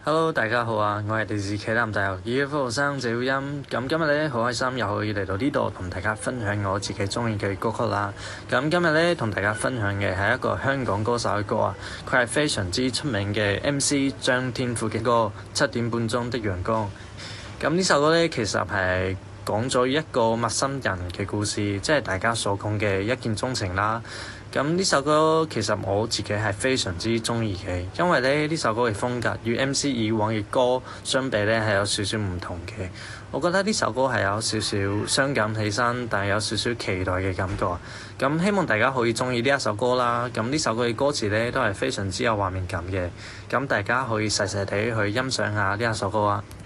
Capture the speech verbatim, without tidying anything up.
Hello，大家好啊！我係嚟自暨南大學醫科學生謝耀欽。咁今日咧好開心又可以嚟到呢度同大家分享我自己中意嘅歌曲啦。咁今日咧同大家分享嘅係一個香港歌手嘅歌啊，佢係非常之出名嘅 M C 張天賦嘅歌《七點半鐘的陽光》。咁呢首歌咧其實係講咗一個陌生人嘅故事，即係大家所講嘅一見鍾情啦。咁呢首歌其實我自己係非常之中意嘅，因為咧呢首歌嘅風格與 M C 以往嘅歌相比咧係有少少唔同嘅。我覺得呢首歌係有少少傷感起身，但係有少少期待嘅感覺。咁希望大家可以中意呢一首歌啦。咁呢首歌嘅歌詞咧都係非常之有畫面感嘅。咁大家可以細細地去欣賞下呢一首歌啊。